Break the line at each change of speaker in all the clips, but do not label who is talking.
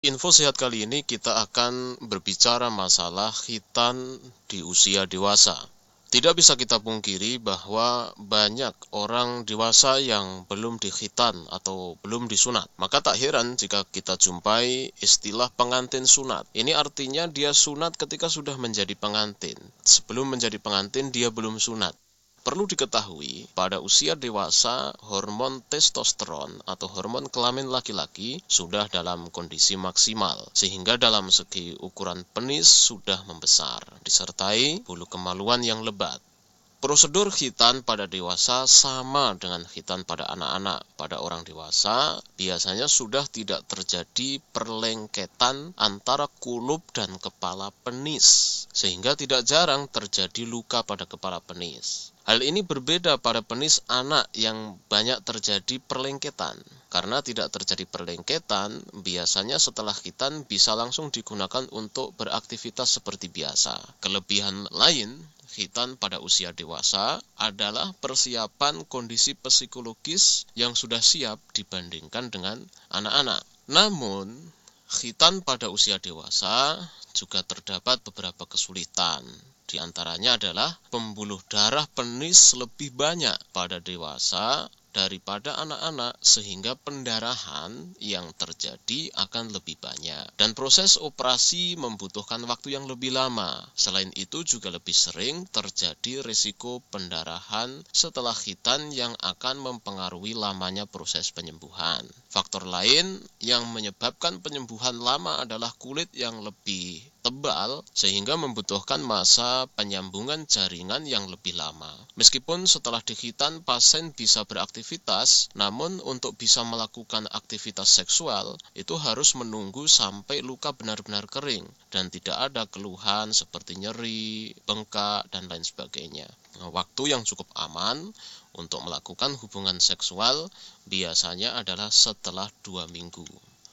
Info sehat kali ini kita akan berbicara masalah khitan di usia dewasa. Tidak bisa kita pungkiri bahwa banyak orang dewasa yang belum dikhitan atau belum disunat. Maka tak heran jika kita jumpai istilah pengantin sunat. Ini artinya dia sunat ketika sudah menjadi pengantin. Sebelum menjadi pengantin dia belum sunat. Perlu diketahui, pada usia dewasa, hormon testosteron atau hormon kelamin laki-laki sudah dalam kondisi maksimal, sehingga dalam segi ukuran penis sudah membesar, disertai bulu kemaluan yang lebat. Prosedur khitan pada dewasa sama dengan khitan pada anak-anak. Pada orang dewasa, biasanya sudah tidak terjadi perlengketan antara kulup dan kepala penis, sehingga tidak jarang terjadi luka pada kepala penis. Hal ini berbeda pada penis anak yang banyak terjadi perlengketan. Karena tidak terjadi perlengketan, biasanya setelah khitan bisa langsung digunakan untuk beraktivitas seperti biasa. Kelebihan lain khitan pada usia dewasa adalah persiapan kondisi psikologis yang sudah siap dibandingkan dengan anak-anak. Namun, khitan pada usia dewasa juga terdapat beberapa kesulitan. Di antaranya adalah pembuluh darah penis lebih banyak pada dewasa daripada anak-anak, sehingga pendarahan yang terjadi akan lebih banyak. Dan proses operasi membutuhkan waktu yang lebih lama. Selain itu juga lebih sering terjadi risiko pendarahan setelah khitan yang akan mempengaruhi lamanya proses penyembuhan. Faktor lain yang menyebabkan penyembuhan lama adalah kulit yang lebih tebal sehingga membutuhkan masa penyambungan jaringan yang lebih lama. Meskipun setelah dikhitan pasien bisa beraktivitas, namun untuk bisa melakukan aktivitas seksual itu harus menunggu sampai luka benar-benar kering dan tidak ada keluhan seperti nyeri, bengkak, dan lain sebagainya. Waktu yang cukup aman untuk melakukan hubungan seksual biasanya adalah setelah 2 minggu.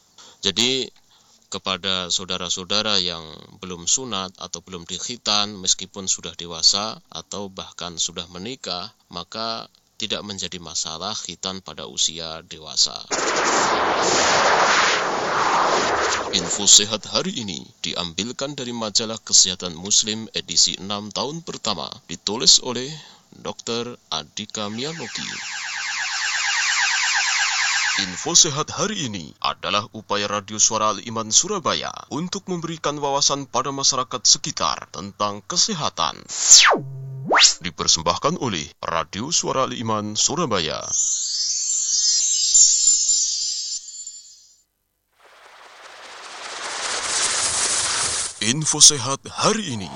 Jadi kepada saudara-saudara yang belum sunat atau belum dikhitan meskipun sudah dewasa atau bahkan sudah menikah, maka tidak menjadi masalah khitan pada usia dewasa. Info sehat hari ini diambilkan dari majalah Kesehatan Muslim edisi 6 tahun pertama, ditulis oleh Dr. Adika Mianoki. Info sehat hari ini adalah upaya Radio Suara Al-Iman Surabaya untuk memberikan wawasan pada masyarakat sekitar tentang kesehatan. Dipersembahkan oleh Radio Suara Al-Iman Surabaya. Info sehat hari ini.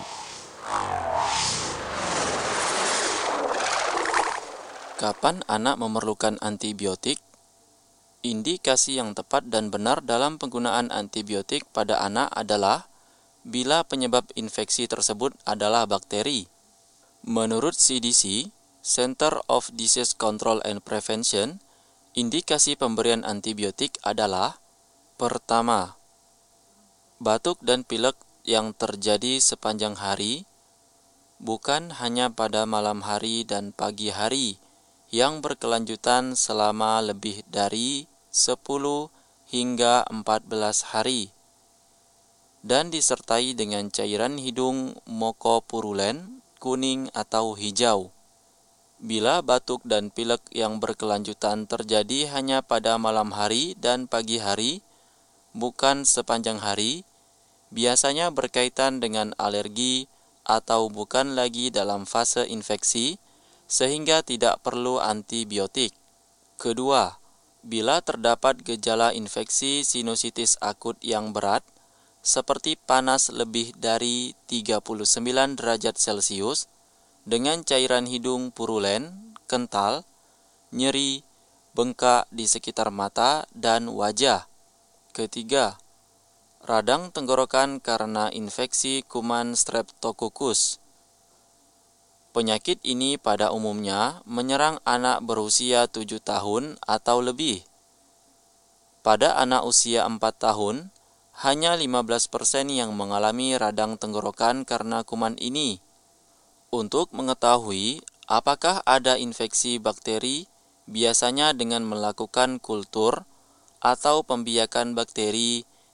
Kapan anak memerlukan antibiotik? Indikasi yang tepat dan benar dalam penggunaan antibiotik pada anak adalah bila penyebab infeksi tersebut adalah bakteri. Menurut CDC, Center of Disease Control and Prevention, indikasi pemberian antibiotik adalah: pertama, batuk dan pilek yang terjadi sepanjang hari, bukan hanya pada malam hari dan pagi hari, yang berkelanjutan selama lebih dari 10 hingga 14 hari, dan disertai dengan cairan hidung mukopurulen, kuning atau hijau. Bila batuk dan pilek yang berkelanjutan terjadi hanya pada malam hari dan pagi hari, bukan sepanjang hari, biasanya berkaitan dengan alergi atau bukan lagi dalam fase infeksi, sehingga tidak perlu antibiotik. Kedua, bila terdapat gejala infeksi sinusitis akut yang berat, seperti panas lebih dari 39 derajat Celcius, dengan cairan hidung purulen, kental, nyeri, bengkak di sekitar mata dan wajah. Ketiga, radang tenggorokan karena infeksi kuman Streptococcus. Penyakit ini pada umumnya menyerang anak berusia 7 tahun atau lebih. Pada anak usia 4 tahun, hanya 15% yang mengalami radang tenggorokan karena kuman ini. Untuk mengetahui apakah ada infeksi bakteri, biasanya dengan melakukan kultur atau pembiakan bakteri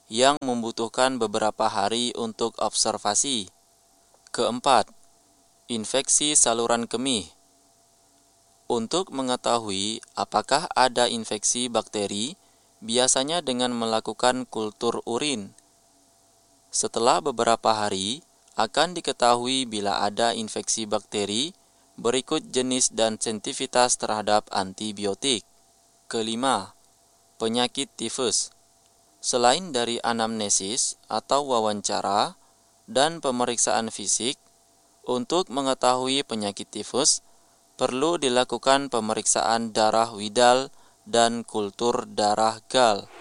yang membutuhkan beberapa hari untuk observasi. Keempat, infeksi saluran kemih. Untuk mengetahui apakah ada infeksi bakteri, biasanya dengan melakukan kultur urin. Setelah beberapa hari, akan diketahui bila ada infeksi bakteri. Berikut jenis dan sensitivitas terhadap antibiotik. Kelima, penyakit tifus. Selain dari anamnesis atau wawancara dan pemeriksaan fisik, untuk mengetahui penyakit tifus, perlu dilakukan pemeriksaan darah Widal dan kultur darah GAL.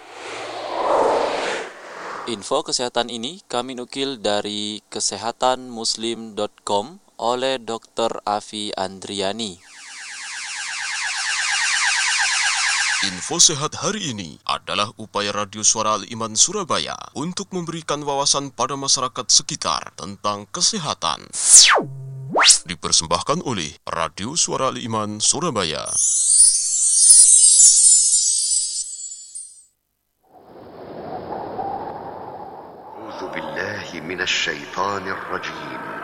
Info kesehatan ini kami nukil dari kesehatanmuslim.com oleh Dr. Afi Andriani.
Info sehat hari ini adalah upaya Radio Suara Al-Iman Surabaya untuk memberikan wawasan pada masyarakat sekitar tentang kesehatan. Dipersembahkan oleh Radio Suara Al-Iman Surabaya.
أعوذ بالله من الشيطان الرجيم